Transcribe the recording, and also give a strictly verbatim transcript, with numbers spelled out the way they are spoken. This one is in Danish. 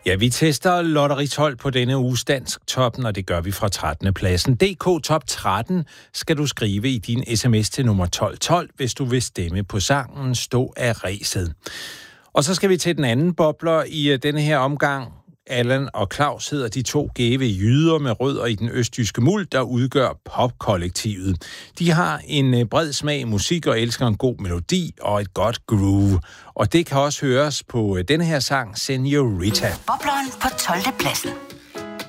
Ja, vi tester lotteritolv på denne uges Dansk Toppen, og det gør vi fra trettende pladsen. D K Top tretten skal du skrive i din sms til nummer tolv tolv, hvis du vil stemme på sangen Stå af ræset. Og så skal vi til den anden bobler i denne her omgang. Allan og Claus hedder de to gæve jyder med rødder i den østjyske muld, der udgør popkollektivet. De har en bred smag i musik og elsker en god melodi og et godt groove. Og det kan også høres på denne her sang, Senorita. Bobleren på tolvte pladsen.